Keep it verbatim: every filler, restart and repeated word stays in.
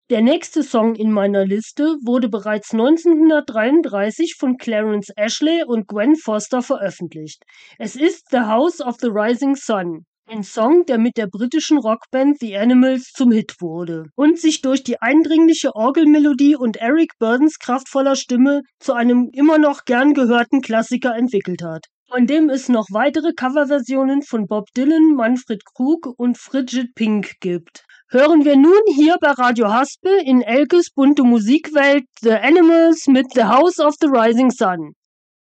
Der nächste Song in meiner Liste wurde bereits neunzehnhundertdreiunddreißig von Clarence Ashley und Gwen Foster veröffentlicht. Es ist The House of the Rising Sun, ein Song, der mit der britischen Rockband The Animals zum Hit wurde und sich durch die eindringliche Orgelmelodie und Eric Burdons kraftvoller Stimme zu einem immer noch gern gehörten Klassiker entwickelt hat, von dem es noch weitere Coverversionen von Bob Dylan, Manfred Krug und Frigid Pink gibt. Hören wir nun hier bei Radio Haspel in Elkes bunte Musikwelt The Animals mit The House of the Rising Sun.